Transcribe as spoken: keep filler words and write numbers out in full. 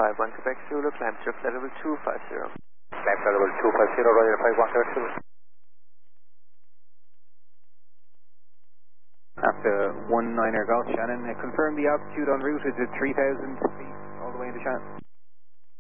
five one Quebec Zulu, climb surf level two five zero. Climb level two five zero, Roger five one Quebec Zulu. After one niner Golf, Shannon, uh, confirm the altitude en route is at three thousand feet all the way into Shannon.